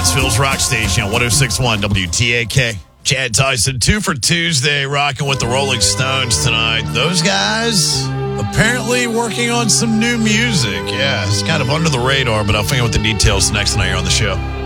Knoxville's rock station on 106.1 WTAK. Chad Tyson, 2 for Tuesday, rocking with the Rolling Stones tonight. Those guys apparently working on some new music. Yeah, it's kind of under the radar, but I'll find out what the details next night here on the show.